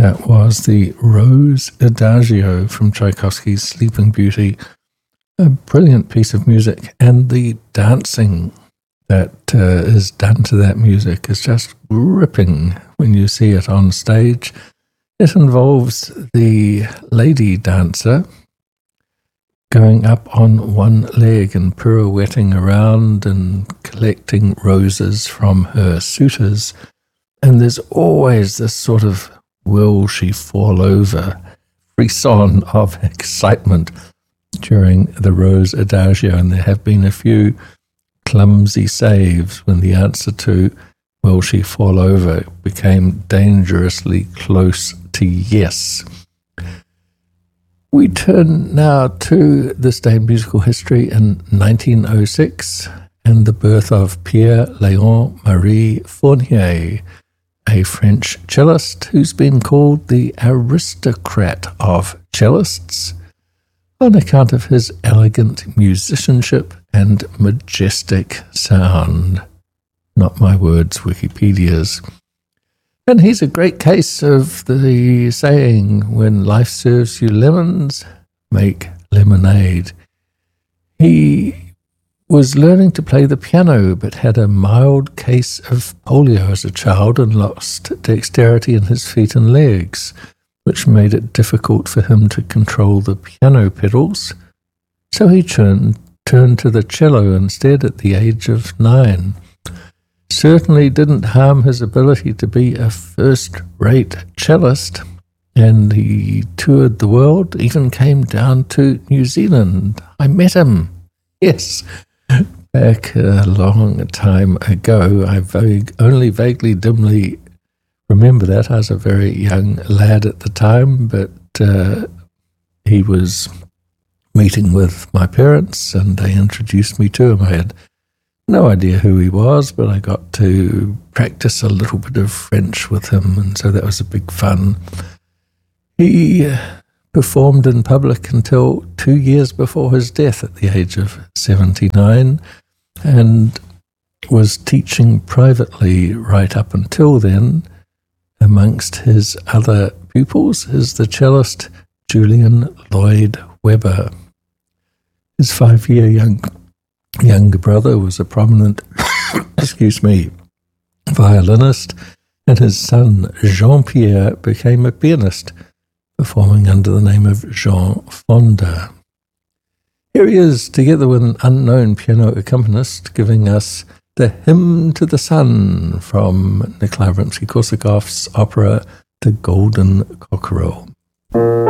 That was the Rose Adagio from Tchaikovsky's Sleeping Beauty. A brilliant piece of music, and the dancing that is done to that music is just gripping when you see it on stage. It involves the lady dancer going up on one leg and pirouetting around and collecting roses from her suitors. And there's always this sort of will she fall over frisson of excitement during the Rose Adagio, and there have been a few clumsy saves when the answer to will she fall over became dangerously close to yes. We turn now to this day in musical history in 1906 and the birth of Pierre-Léon Marie Fournier, a French cellist who's been called the aristocrat of cellists on account of his elegant musicianship and majestic sound. Not my words, Wikipedia's. And he's a great case of the saying, when life serves you lemons, make lemonade. He was learning to play the piano, but had a mild case of polio as a child and lost dexterity in his feet and legs, which made it difficult for him to control the piano pedals. So he turned to the cello instead at the age of 9. Certainly didn't harm his ability to be a first-rate cellist, and he toured the world, even came down to New Zealand. I met him, yes, back a long time ago. I only vaguely, dimly remember that. I was a very young lad at the time, but he was meeting with my parents, and they introduced me to him. I had no idea who he was, but I got to practice a little bit of French with him, and so that was a big fun. He performed in public until 2 years before his death at the age of 79, and was teaching privately right up until then. Amongst his other pupils is the cellist Julian Lloyd Webber. His 5-year younger brother was a prominent violinist, and his son Jean-Pierre became a pianist, performing under the name of Jean Fonda. Here he is, together with an unknown piano accompanist, giving us the Hymn to the Sun from Nikolai Rimsky-Korsakov's opera The Golden Cockerel.